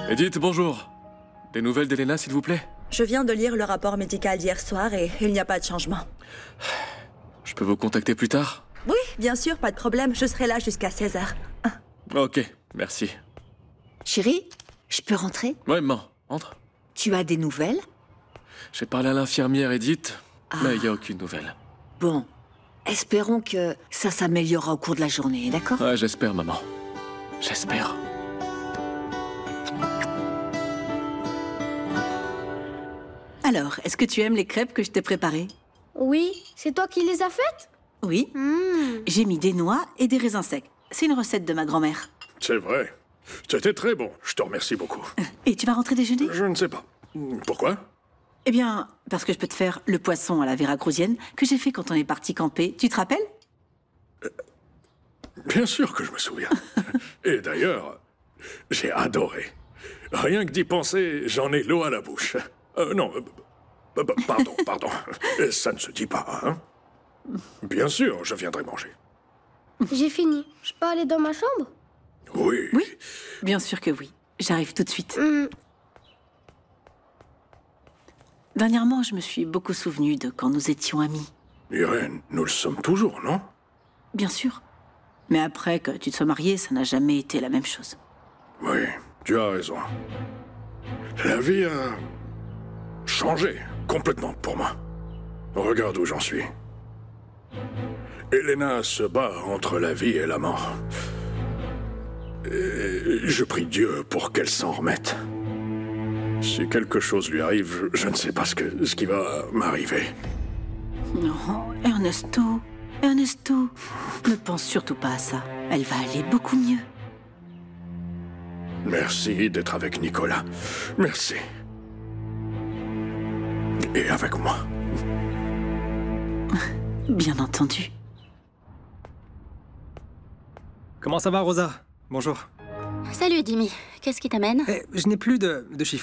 Edith, bonjour. Des nouvelles d'Elena, s'il vous plaît? Je viens de lire le rapport médical d'hier soir et il n'y a pas de changement. Je peux vous contacter plus tard? Oui, bien sûr, pas de problème. Je serai là jusqu'à 16h. Ok, merci. Chérie, je peux rentrer? Ouais, maman, entre. Tu as des nouvelles? J'ai parlé à l'infirmière Edith, mais il n'y a aucune nouvelle. Bon, espérons que ça s'améliorera au cours de la journée, d'accord? Ouais, j'espère, maman. J'espère. Alors, est-ce que tu aimes les crêpes que je t'ai préparées? Oui, c'est toi qui les as faites? Oui. J'ai mis des noix et des raisins secs. C'est une recette de ma grand-mère. C'est vrai. C'était très bon. Je te remercie beaucoup. Et tu vas rentrer déjeuner? Je ne sais pas. Pourquoi? Eh bien, parce que je peux te faire le poisson à la veracruzienne que j'ai fait quand on est parti camper. Tu te rappelles? Bien sûr que je me souviens. Et d'ailleurs, j'ai adoré. Rien que d'y penser, j'en ai l'eau à la bouche. Non, pardon. Ça ne se dit pas, hein? Bien sûr, je viendrai manger. J'ai fini. Je peux aller dans ma chambre? Oui. Oui, bien sûr que oui. J'arrive tout de suite. Dernièrement, je me suis beaucoup souvenu de quand nous étions amis. Irène, nous le sommes toujours, non? Bien sûr. Mais après que tu te sois mariée, ça n'a jamais été la même chose. Oui, tu as raison. La vie a changé complètement pour moi. Regarde où j'en suis. Elena se bat entre la vie et la mort. Et je prie Dieu pour qu'elle s'en remette. Si quelque chose lui arrive, je ne sais pas ce qui va m'arriver. Non, Ernesto, ne pense surtout pas à ça. Elle va aller beaucoup mieux. Merci d'être avec Nicolas. Merci. Et avec moi. Bien entendu. Comment ça va, Rosa? Bonjour. Salut, Dimi. Qu'est-ce qui t'amène? Je n'ai plus de chiffres.